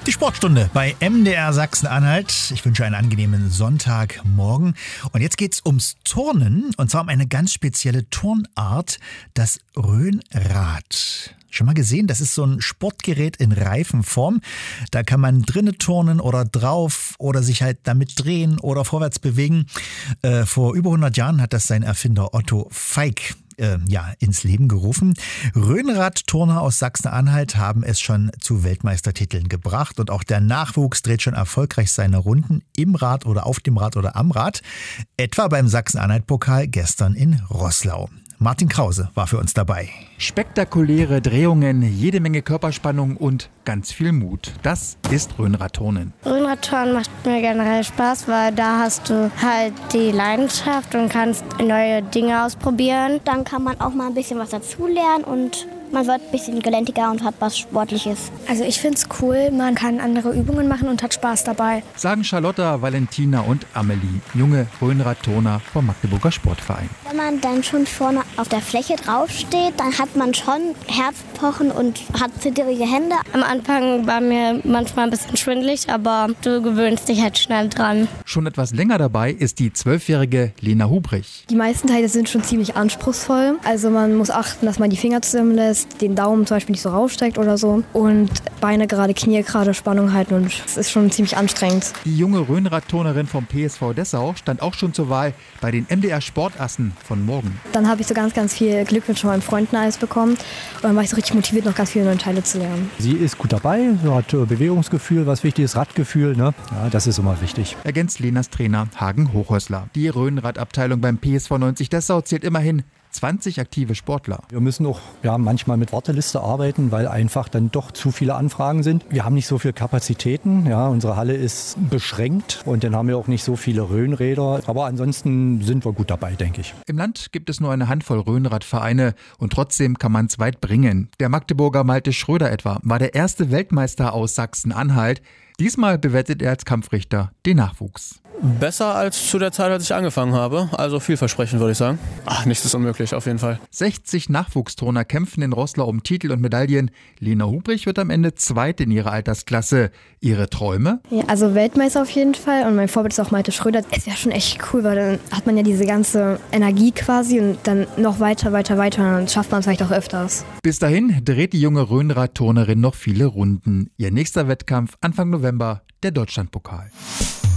Die Sportstunde bei MDR Sachsen-Anhalt. Ich wünsche einen angenehmen Sonntagmorgen. Und jetzt geht's ums Turnen, und zwar um eine ganz spezielle Turnart, das Rhönrad. Schon mal gesehen? Das ist so ein Sportgerät in Reifenform. Da kann man drinnen turnen oder drauf oder sich halt damit drehen oder vorwärts bewegen. Vor über 100 Jahren hat das sein Erfinder Otto Feig ins Leben gerufen. Rhönrad-Turner aus Sachsen-Anhalt haben es schon zu Weltmeistertiteln gebracht, und auch der Nachwuchs dreht schon erfolgreich seine Runden im Rad oder auf dem Rad oder am Rad. Etwa beim Sachsen-Anhalt-Pokal gestern in Roßlau. Martin Krause war für uns dabei. Spektakuläre Drehungen, jede Menge Körperspannung und ganz viel Mut. Das ist Rhönradturnen. Rhönradturnen macht mir generell Spaß, weil da hast du halt die Leidenschaft und kannst neue Dinge ausprobieren. Dann kann man auch mal ein bisschen was dazulernen und man wird ein bisschen gelenkiger und hat was Sportliches. Also ich finde es cool, man kann andere Übungen machen und hat Spaß dabei. Sagen Charlotta, Valentina und Amelie, junge Rhönradturner vom Magdeburger Sportverein. Wenn man dann schon vorne auf der Fläche draufsteht, dann hat man schon Herzpochen und hat zittrige Hände. Am Anfang war mir manchmal ein bisschen schwindelig, aber du gewöhnst dich halt schnell dran. Schon etwas länger dabei ist die 12-jährige Lena Hubrich. Die meisten Teile sind schon ziemlich anspruchsvoll. Also man muss achten, dass man die Finger zusammenlässt, den Daumen zum Beispiel nicht so raussteckt oder so. Und Beine gerade, Knie gerade, Spannung halten, und es ist schon ziemlich anstrengend. Die junge Rhönradturnerin vom PSV Dessau stand auch schon zur Wahl bei den MDR Sportassen von morgen. Dann habe ich so ganz viel Glückwünsche von meinen Freunden alles bekommen. Und dann war ich so richtig motiviert, noch ganz viele neue Teile zu lernen. Sie ist gut dabei, sie hat Bewegungsgefühl, was wichtig ist, Radgefühl, ne? Ja, das ist immer wichtig. Ergänzt Lenas Trainer Hagen Hochhäusler. Die Rhönradabteilung beim PSV 90 Dessau zählt immerhin 20 aktive Sportler. Wir müssen auch manchmal mit Warteliste arbeiten, weil einfach dann doch zu viele Anfragen sind. Wir haben nicht so viele Kapazitäten. Ja, unsere Halle ist beschränkt, und dann haben wir auch nicht so viele Rhönräder. Aber ansonsten sind wir gut dabei, denke ich. Im Land gibt es nur eine Handvoll Rhönradvereine, und trotzdem kann man es weit bringen. Der Magdeburger Malte Schröder etwa war der erste Weltmeister aus Sachsen-Anhalt. Diesmal bewertet er als Kampfrichter den Nachwuchs. Besser als zu der Zeit, als ich angefangen habe. Also vielversprechend, würde ich sagen. Nichts ist unmöglich, auf jeden Fall. 60 Nachwuchsturner kämpfen in Roßlau um Titel und Medaillen. Lena Hubrich wird am Ende Zweite in ihrer Altersklasse. Ihre Träume? Ja, also Weltmeister auf jeden Fall, und mein Vorbild ist auch Malte Schröder. Es wäre schon echt cool, weil dann hat man ja diese ganze Energie quasi, und dann noch weiter, und dann schafft man es vielleicht auch öfters. Bis dahin dreht die junge Rhönradturnerin noch viele Runden. Ihr nächster Wettkampf Anfang November, der Deutschlandpokal.